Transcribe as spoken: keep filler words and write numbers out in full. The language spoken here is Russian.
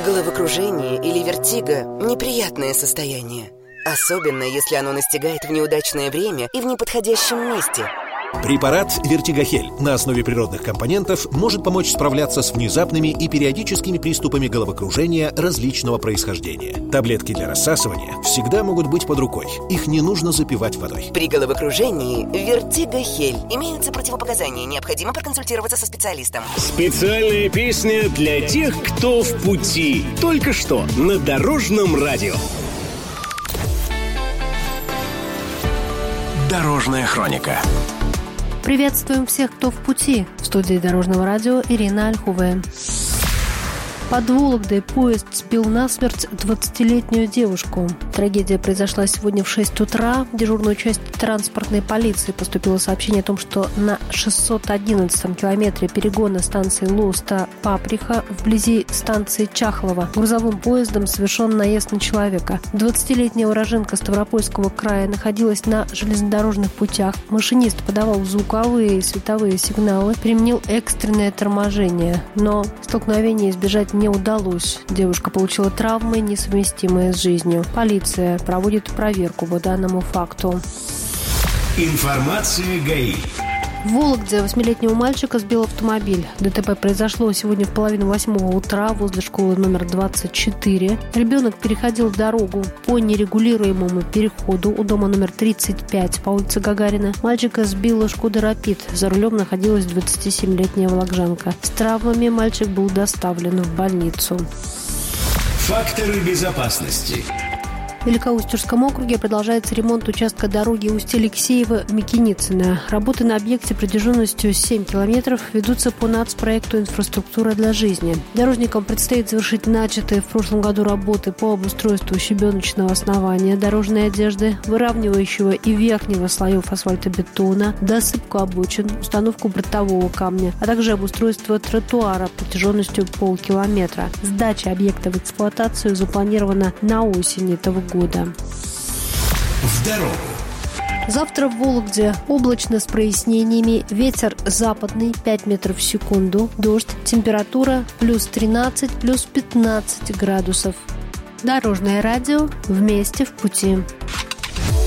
Головокружение или вертиго – неприятное состояние. Особенно, если оно настигает в неудачное время и в неподходящем месте. Препарат «Вертигохель» на основе природных компонентов может помочь справляться с внезапными и периодическими приступами головокружения различного происхождения. Таблетки для рассасывания всегда могут быть под рукой. Их не нужно запивать водой. При головокружении «Вертигохель». Имеются противопоказания. Необходимо проконсультироваться со специалистом. Специальная песня для тех, кто в пути. Только что на Дорожном радио. Дорожная хроника. Приветствуем всех, кто в пути. В студии Дорожного радио Ирина Ольховая. Под Вологдой поезд сбил насмерть двадцатилетнюю девушку. Трагедия произошла сегодня в шесть утра. В дежурную часть транспортной полиции поступило сообщение о том, что на шестьсот одиннадцатом километре перегона станции Лоста-Паприха вблизи станции Чахлова грузовым поездом совершен наезд на человека. двадцатилетняя уроженка Ставропольского края находилась на железнодорожных путях. Машинист подавал звуковые и световые сигналы, применил экстренное торможение, но столкновение избежать не удалось. Девушка получила травмы, несовместимые с жизнью. Полиция проводит проверку по данному факту. Информация ГАИ. В Вологде восьмилетнего мальчика сбил автомобиль. ДТП произошло сегодня в половину восьмого утра возле школы номер двадцать четыре. Ребенок переходил дорогу по нерегулируемому переходу у дома номер тридцать пять по улице Гагарина. Мальчика сбила Шкода Рапид. За рулем находилась двадцатисемилетняя волокжанка. С травмами мальчик был доставлен в больницу. Факторы безопасности. В Великоустюжском округе продолжается ремонт участка дороги Усть-Алексеево-Микиницыно. Работы на объекте протяженностью семь километров ведутся по нацпроекту «Инфраструктура для жизни». Дорожникам предстоит завершить начатые в прошлом году работы по обустройству щебеночного основания дорожной одежды, выравнивающего и верхнего слоев асфальтобетона, досыпку обочин, установку бортового камня, а также обустройство тротуара протяженностью полкилометра. Сдача объекта в эксплуатацию запланирована на осень этого года. В дорогу. Завтра в Вологде облачно с прояснениями, ветер западный пять метров в секунду, дождь, температура плюс тринадцать, плюс пятнадцать градусов. Дорожное радио, вместе в пути.